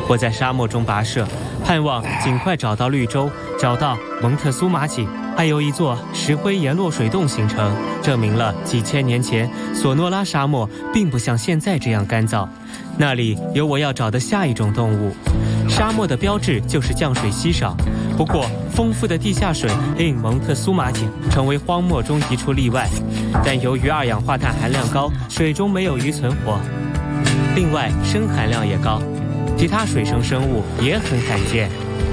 我在沙漠中跋涉，盼望尽快找到绿洲，找到蒙特苏马脊，还有一座石灰岩落水洞形成，证明了几千年前索诺拉沙漠并不像现在这样干燥。那里有我要找的下一种动物。沙漠的标志就是降水稀少，不过丰富的地下水令蒙特苏马脊成为荒漠中一处例外。但由于二氧化碳含量高，水中没有鱼存活，另外砷含量也高，其他水生生物也很罕见。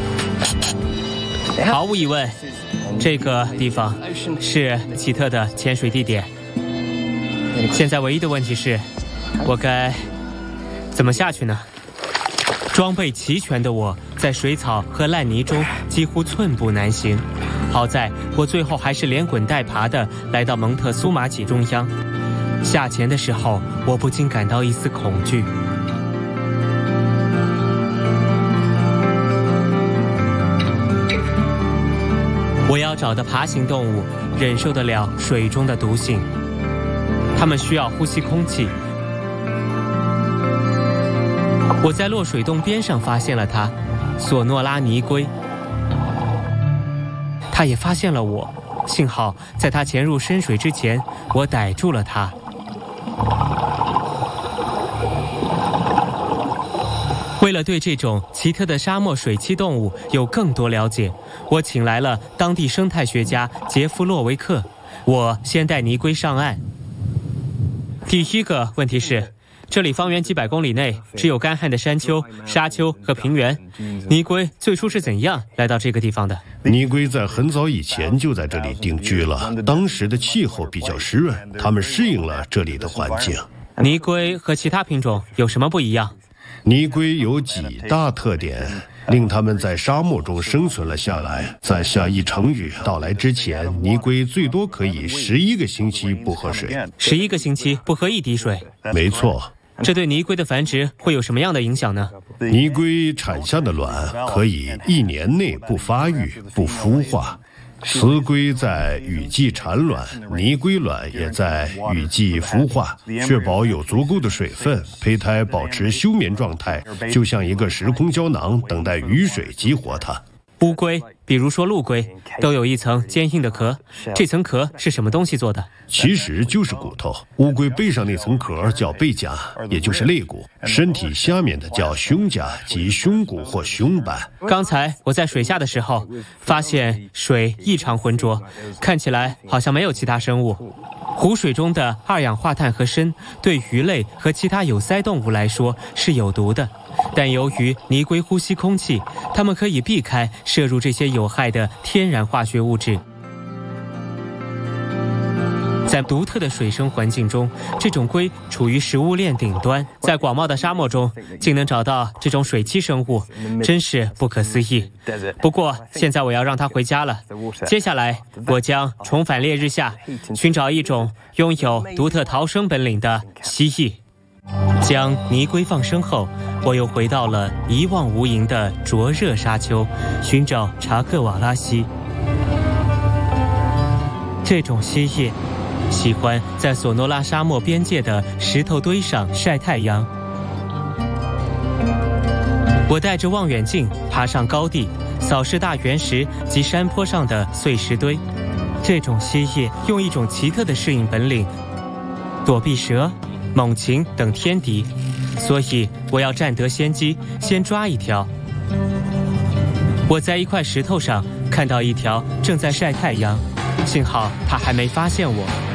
毫无疑问，这个地方是奇特的潜水地点。现在唯一的问题是，我该怎么下去呢？装备齐全的我在水草和烂泥中几乎寸步难行。好在我最后还是连滚带爬地来到蒙特苏马脊中央。下潜的时候，我不禁感到一丝恐惧。我要找的爬行动物忍受得了水中的毒性，它们需要呼吸空气。我在落水洞边上发现了它，索诺拉泥龟。它也发现了我，幸好在它潜入深水之前，我逮住了它。为了对这种奇特的沙漠水栖动物有更多了解，我请来了当地生态学家杰夫洛维克。我先带泥龟上岸。第一个问题是，这里方圆几百公里内只有干旱的山丘、沙丘和平原，泥龟最初是怎样来到这个地方的？ 泥龟在很早以前就在这里定居了，当时的气候比较湿润，它们适应了这里的环境。 泥龟和其他品种有什么不一样？ 泥龟有几大特点，令它们在沙漠中生存了下来。在下一场雨到来之前，泥龟最多可以11个星期不喝水。 11个星期不喝一滴水？ 没错。 这对泥龟的繁殖会有什么样的影响呢？ 泥龟产下的卵可以1年内不发育、不孵化。雌龟在雨季产卵，泥龟卵也在雨季孵化，确保有足够的水分，胚胎保持休眠状态，就像一个时空胶囊，等待雨水激活它。 乌龟，比如说陆龟，都有一层坚硬的壳，这层壳是什么东西做的？ 其实就是骨头。乌龟背上那层壳叫背甲，也就是肋骨；身体下面的叫胸甲，即胸骨或胸板。 刚才我在水下的时候，发现水异常浑浊，看起来好像没有其他生物。湖水中的二氧化碳和砷对鱼类和其他有鳃动物来说是有毒的，但由于泥龟呼吸空气，它们可以避开摄入这些有害的天然化学物质。在独特的水生环境中，这种龟处于食物链顶端，在广袤的沙漠中竟能找到这种水栖生物，真是不可思议。不过现在我要让它回家了，接下来我将重返烈日下，寻找一种拥有独特逃生本领的蜥蜴。将泥龟放生后，我又回到了一望无垠的灼热沙丘，寻找查克瓦拉蜥。这种蜥蜴喜欢在索诺拉沙漠边界的石头堆上晒太阳。我带着望远镜爬上高地，扫视大原石及山坡上的碎石堆。这种蜥蜴用一种奇特的适应本领，躲避蛇、猛禽等天敌，所以我要占得先机，先抓一条。我在一块石头上看到一条正在晒太阳，幸好它还没发现我。